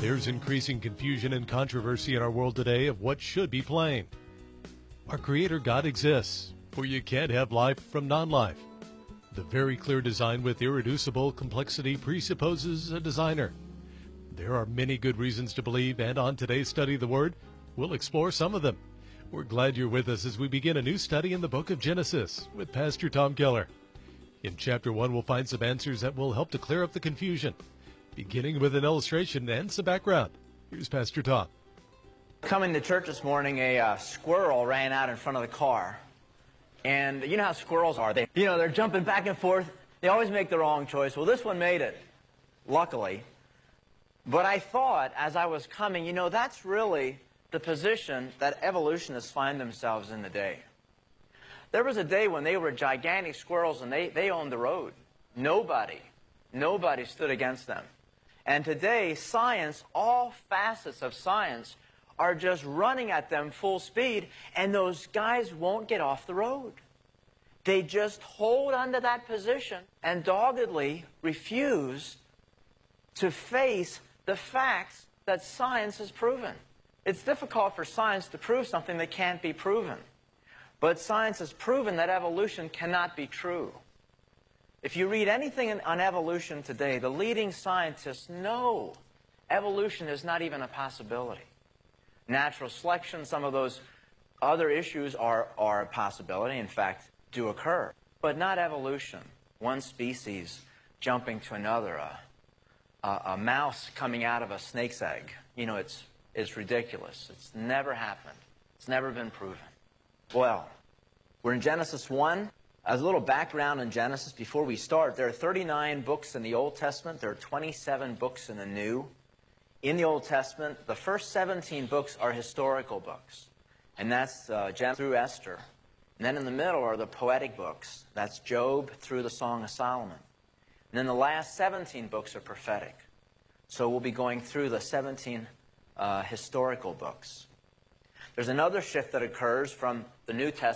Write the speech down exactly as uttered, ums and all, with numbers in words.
There's increasing confusion and controversy in our world today of what should be plain. Our Creator God exists, for you can't have life from non-life. The very clear design with irreducible complexity presupposes a designer. There are many good reasons to believe, and on today's study of the Word, we'll explore some of them. We're glad you're with us as we begin a new study in the book of Genesis with Pastor Tom Keller. In chapter one, we'll find some answers that will help to clear up the confusion, beginning with an illustration and some background. Here's Pastor Tom. Coming to church this morning, a uh, squirrel ran out in front of the car. And you know how squirrels are. They, you know, they're jumping back and forth. They always make the wrong choice. Well, this one made it, luckily. But I thought, as I was coming, you know, that's really the position that evolutionists find themselves in today. There was a day when they were gigantic squirrels and they, they owned the road. Nobody, nobody stood against them. And today, science, all facets of science, are just running at them full speed, and those guys won't get off the road. They just hold onto that position and doggedly refuse to face the facts that science has proven. It's difficult for science to prove something that can't be proven. But science has proven that evolution cannot be true. If you read anything on evolution today, the leading scientists know evolution is not even a possibility. Natural selection, some of those other issues are, are a possibility, in fact, do occur. But not evolution. One species jumping to another, a, a, a mouse coming out of a snake's egg. You know, it's, it's ridiculous. It's never happened. It's never been proven. Well, we're in Genesis one. As a little background in Genesis, before we start, there are thirty-nine books in the Old Testament. There are twenty-seven books in the New. In the Old Testament, the first seventeen books are historical books. And that's uh, Genesis through Esther. And then in the middle are the poetic books. That's Job through the Song of Solomon. And then the last seventeen books are prophetic. So we'll be going through the seventeen uh, historical books. There's another shift that occurs from the New Testament